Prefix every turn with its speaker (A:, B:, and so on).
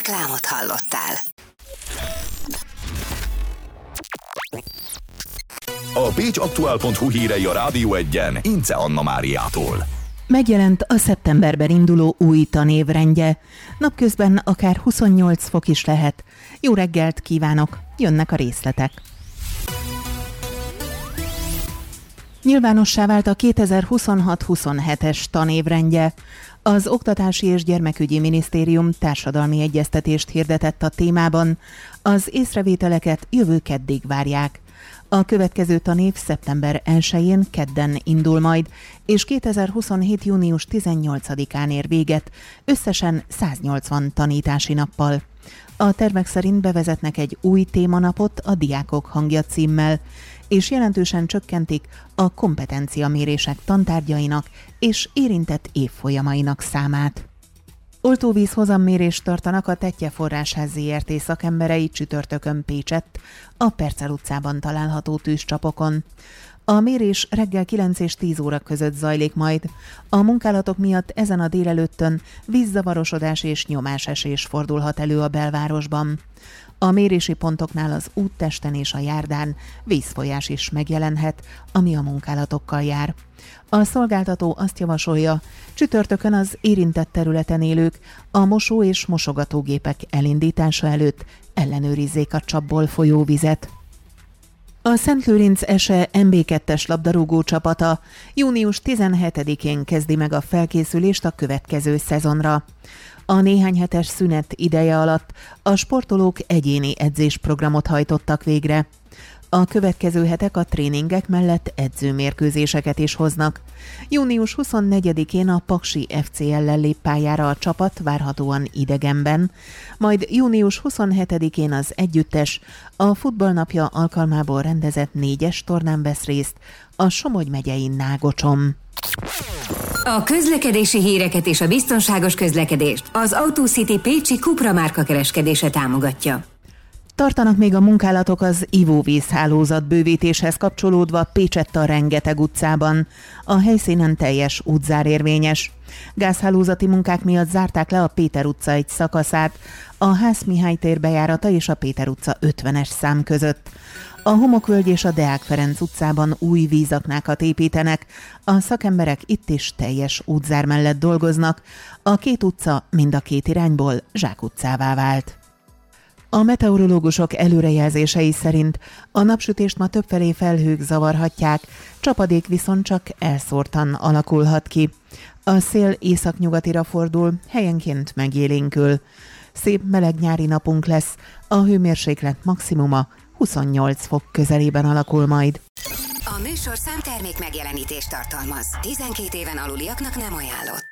A: Reklámot hallottál.
B: A pécsaktuál.hu hírei a Rádió 1-en Ince Anna Máriától.
C: Megjelent a szeptemberben induló új tanévrendje. Napközben akár 28 fok is lehet. Jó reggelt kívánok, jönnek a részletek. Nyilvánossá vált a 2026-27-es tanévrendje. Az Oktatási és Gyermekügyi Minisztérium társadalmi egyeztetést hirdetett a témában. Az észrevételeket jövő keddig várják. A következő tanév szeptember 1-én kedden indul majd, és 2027. június 18-án ér véget, összesen 180 tanítási nappal. A tervek szerint bevezetnek egy új témanapot a Diákok hangja címmel, és jelentősen csökkentik a kompetenciamérések tantárgyainak és érintett évfolyamainak számát. Oltóvíz hozammérést tartanak a Tettye Forrásház Zrt. Szakemberei csütörtökön Pécsett, a Percel utcában található tűzcsapokon. A mérés reggel 9 és 10 óra között zajlik majd. A munkálatok miatt ezen a délelőttön vízzavarosodás és nyomásesés fordulhat elő a belvárosban. A mérési pontoknál az úttesten és a járdán vízfolyás is megjelenhet, ami a munkálatokkal jár. A szolgáltató azt javasolja, csütörtökön az érintett területen élők a mosó- és mosogatógépek elindítása előtt ellenőrizzék a csapból folyó vizet. A Szentlőrinc ESE MB2-es labdarúgó csapata június 17-én kezdi meg a felkészülést a következő szezonra. A néhány hetes szünet ideje alatt a sportolók egyéni edzésprogramot hajtottak végre. A következő hetek a tréningek mellett edzőmérkőzéseket is hoznak. Június 24-én a Paksi FC ellen lép pályára a csapat, várhatóan idegenben, majd június 27-én az együttes a futballnapja alkalmából rendezett 4-es tornán vesz részt a Somogy megyei Nágocson.
A: A közlekedési híreket és a biztonságos közlekedést az AutoCity pécsi Cupra márka kereskedése támogatja.
C: Tartanak még a munkálatok az ivóvízhálózat bővítéshez kapcsolódva Pécsett a Rengeteg utcában. A helyszínen teljes útzár érvényes. Gázhálózati munkák miatt zárták le a Péter utca egy szakaszát, a Hász Mihály tér bejárata és a Péter utca 50-es szám között. A Homokvölgy és a Deák Ferenc utcában új vízaknákat építenek, a szakemberek itt is teljes útzár mellett dolgoznak, a két utca mind a két irányból zsákutcává vált. A meteorológusok előrejelzései szerint a napsütést ma többfelé felhők zavarhatják, csapadék viszont csak elszórtan alakulhat ki. A szél északnyugatira fordul, helyenként megélénkül. Szép meleg nyári napunk lesz, a hőmérséklet maximuma 28 fok közelében alakul majd.
A: A műsorszám termék megjelenítést tartalmaz. 12 éven aluliaknak nem ajánlott.